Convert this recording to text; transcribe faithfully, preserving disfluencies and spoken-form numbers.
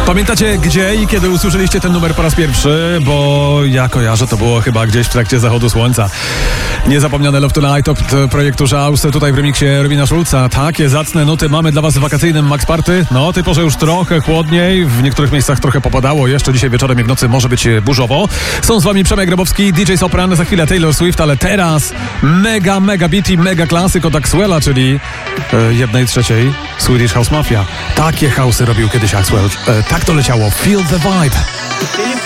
Pamiętacie gdzie i kiedy usłyszeliście ten numer po raz pierwszy? Bo ja kojarzę, to było chyba gdzieś w trakcie zachodu słońca. Niezapomniane Love Tonight od projektu Żaus, tutaj w remiksie Robina Schulza. Takie zacne nuty mamy dla was w wakacyjnym Max Party. No, o tej porze już trochę chłodniej, w niektórych miejscach trochę popadało. Jeszcze dzisiaj wieczorem i w nocy może być burzowo. Są z wami Przemek Grabowski, D J Sopran, za chwilę Taylor Swift, ale teraz mega, mega beat i mega klasyk od Axwella, czyli e, jednej trzeciej Swedish House Mafia. Takie house'y robił kiedyś Axwell. E, tak to leciało. Feel the vibe.